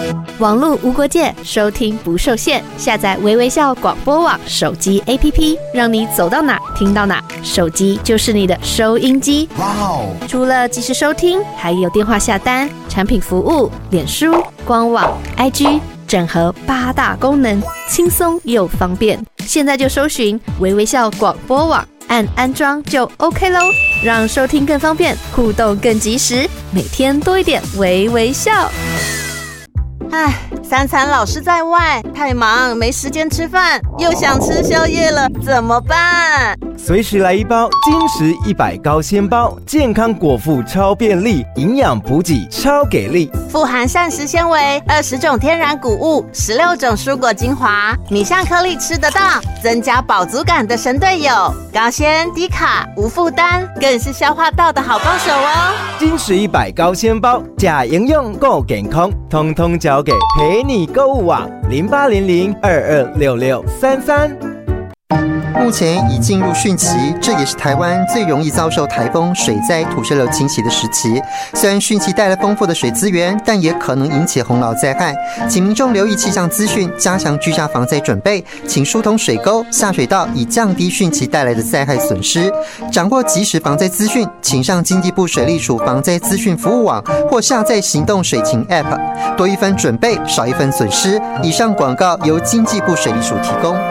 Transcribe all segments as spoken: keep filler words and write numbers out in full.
网络无国界，收听不受限。下载微微笑广播网手机 A P P， 让你走到哪听到哪，手机就是你的收音机。哇哦！除了即时收听，还有电话下单、产品服务、脸书、官网、I G， 整合八大功能，轻松又方便。现在就搜寻微微笑广播网，按安装就 OK 咯，让收听更方便，互动更及时，每天多一点微微笑。 唉，三餐老是在外，太忙没时间吃饭，又想吃宵夜了，怎么办？ 随时来一包金石一百高纤包，健康果腹超便利，营养补给超给力， 富含膳食纤维，二十种天然谷物，十六种蔬果精华，米香颗粒吃得到，增加饱足感的神队友，高纤低卡无负担，更是消化道的好帮手哦。 金石一百高纤包，假营养够健康，通通交给陪你购物网零八零零二二六六三三。 目前已进入汛期，这也是台湾最容易遭受台风、水灾、土石流侵袭的时期。虽然汛期带来丰富的水资源，但也可能引起洪涝灾害，请民众留意气象资讯，加强居家防灾准备，请疏通水沟、下水道，以降低汛期带来的灾害损失。掌握即时防灾资讯，请上经济部水利署防灾资讯服务网或下载行动水情 App， 多一分准备，少一分损失。以上广告由经济部水利署提供。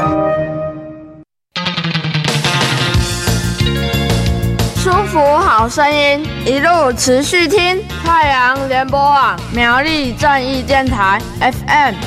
舒服好声音，一路持续听太阳联播网苗栗正义电台 F M